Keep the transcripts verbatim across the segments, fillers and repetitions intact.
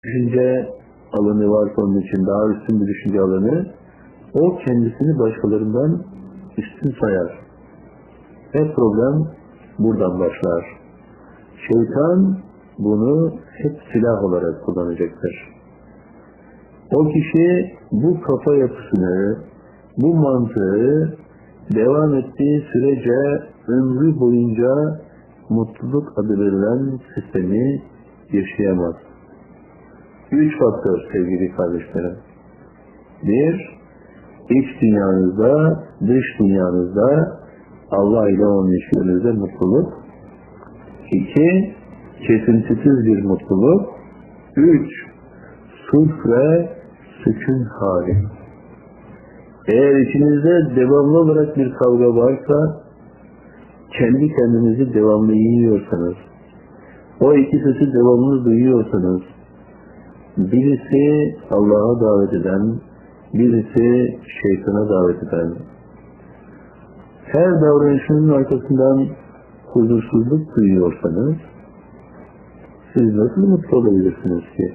düşünce alanı varsa onun için daha üstün bir düşünce alanı, o kendisini başkalarından üstün sayar. Ve problem buradan başlar. Şeytan bunu hep silah olarak kullanacaktır. O kişi bu kafa yapısını, bu mantığı devam ettiği sürece ömrü boyunca mutluluk adı verilen sistemi yaşayamaz. Üç faktör sevgili kardeşlerim. Bir, iç dünyanızda, dış dünyanızda Allah ile olan ilişkilerinizde mutluluk. İki, kesintisiz bir mutluluk. Üç, sulh ve sükun hali. Eğer içinizde devamlı olarak bir kavga varsa, kendi kendinizi devamlı yiyorsanız, o iki sesi devamlı duyuyorsanız, birisi Allah'a davet eden, birisi şeytana davet eden, her davranışının arkasından huzursuzluk duyuyorsanız, siz nasıl mutlu olabilirsiniz ki?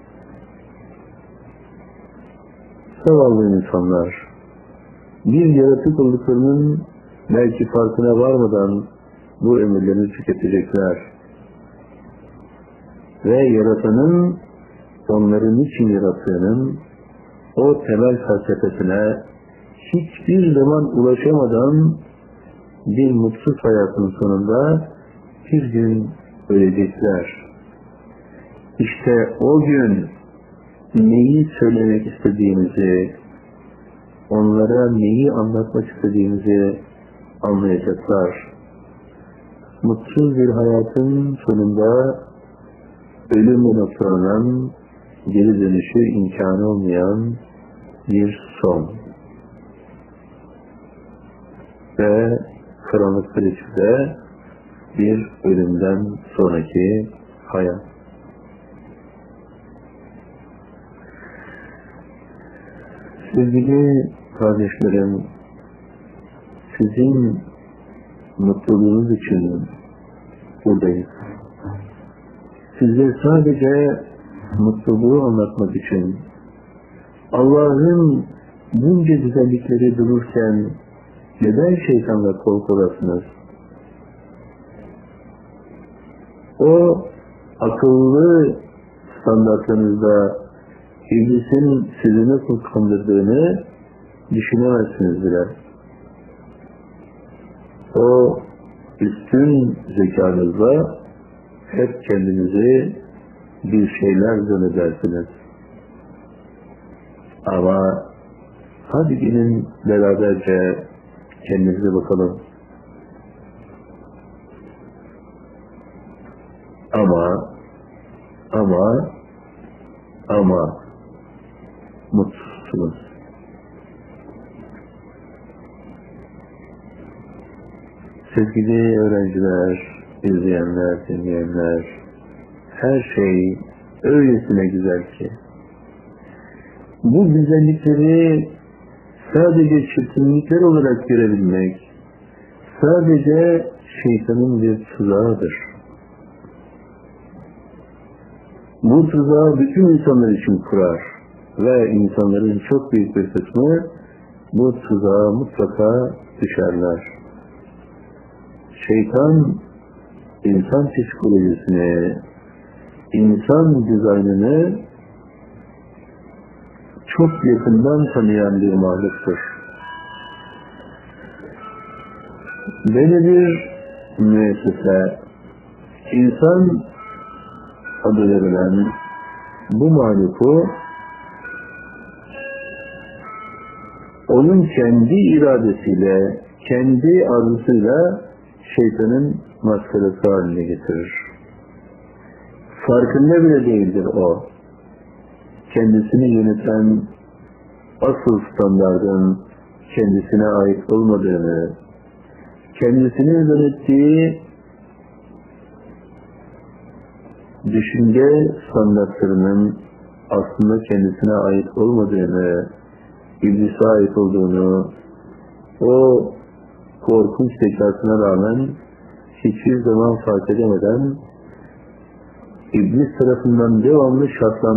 Zavallı insanlar, bir yaratık olduklarının belki farkına varmadan bu ömürlerini tüketecekler. Ve yaratanın onların için yarattığının o temel felsefesine hiçbir zaman ulaşamadan bir mutsuz hayatın sonunda bir gün ölecekler. İşte o gün neyi söylemek istediğimizi, onlara neyi anlatmak istediğimizi anlayacaklar. Mutsuz bir hayatın sonunda ölümle noktalanan, geri dönüşü imkanı olmayan bir son. Ve karanlıklar içinde bir ölümden sonraki hayat. Sevgili kardeşlerim, sizin mutluluğunuz için buradayız. Size sadece mutluluğu anlatmak için, Allah'ın bunca güzellikleri dururken neden şeytanla kol kolasınız? O akıllı standartlarınızda iblisin sizi nasıl kandırdığını düşünemezsiniz bile. O üstün zekanızla hep kendinizi bir şeyler zannedersiniz. Ama hadi gelin beraberce kendimize bakalım. Ama ama ama mutsuzsunuz. Sevgili öğrenciler, izleyenler, dinleyenler, her şey öylesine güzel ki, bu güzellikleri sadece çirkinlikler olarak görebilmek, sadece şeytanın bir tuzağıdır. Bu tuzağı bütün insanlar için kurar ve insanların çok büyük bir kısmı bu tuzağa mutlaka düşerler. Şeytan, insan psikolojisini, insan dizaynını çok yakından tanıyan bir mahluktur. Böyle bir müessese, insan adı verilen bu mahluku onun kendi iradesiyle, kendi arzusuyla şeytanın maskarası haline getirir. Farkında bile değildir o. Kendisini yöneten asıl standardın kendisine ait olmadığını, kendisinin zannettiği düşünce standartlarının aslında kendisine ait olmadığını, iblise ait olduğunu, o korkunç zekasına rağmen hiçbir zaman fark edemeden İblis tarafından devamlı şartlandırılıyor.